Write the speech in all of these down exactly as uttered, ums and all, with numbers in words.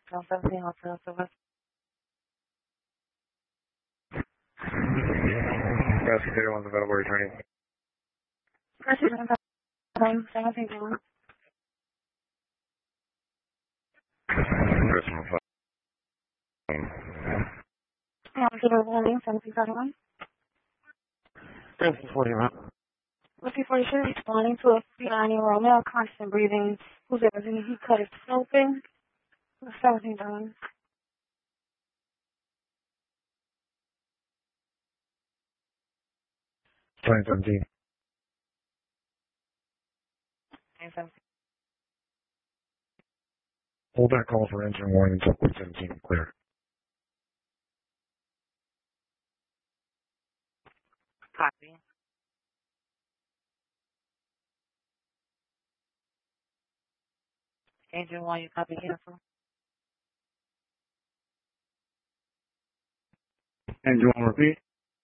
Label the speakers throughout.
Speaker 1: Hotel seventeen, Hotel Silver.
Speaker 2: Rescue zero one's available, returning.
Speaker 1: Rescue seventeen, one.
Speaker 2: Rescue five.
Speaker 1: Rescue one, seventeen, one.
Speaker 2: Rescue forty-one.
Speaker 1: Rescue forty-two, responding to a fifty-nine-year-old male, constant breathing, whose everything he cut is open. seventeen, one.
Speaker 2: twenty seventeen. Hold that call for engine one until twenty seventeen clear.
Speaker 1: Copy. Engine one, you copy cancel.
Speaker 2: Engine one repeat.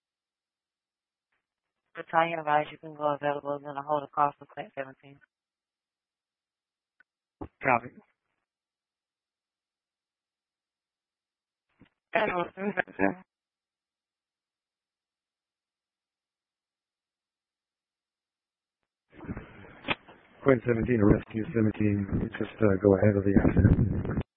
Speaker 1: Battalion advise you can go available and hold a call for Class seventeen.
Speaker 2: Copy.
Speaker 1: And also,
Speaker 2: Quinn seventeen to rescue seventeen. Just uh, go ahead of the accident.